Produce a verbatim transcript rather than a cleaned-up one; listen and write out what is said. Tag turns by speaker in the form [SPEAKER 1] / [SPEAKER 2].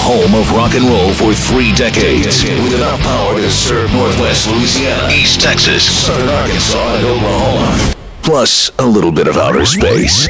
[SPEAKER 1] home of rock and roll for three decades. With enough power to serve Northwest Louisiana, East Texas, Southern Arkansas, and Oklahoma. Plus a little bit of outer space.